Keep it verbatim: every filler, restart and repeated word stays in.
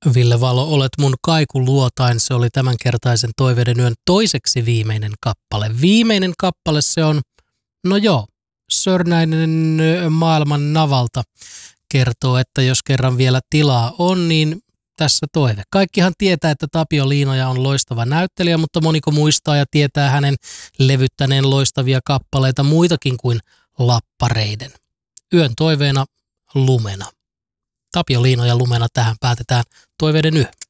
Ville Valo, olet mun kaikuluotain. Se oli tämänkertaisen Toiveiden yön toiseksi viimeinen kappale. Viimeinen kappale se on, no joo, Sörnäinen maailman navalta kertoo, että jos kerran vielä tilaa on, niin tässä toive. Kaikkihan tietää, että Tapio Liinoja on loistava näyttelijä, mutta moniko muistaa ja tietää hänen levyttäneen loistavia kappaleita muitakin kuin Lappareiden. Yön toiveena Lumena. Tapio Liinoja Lumena, tähän päätetään Toiveiden yö.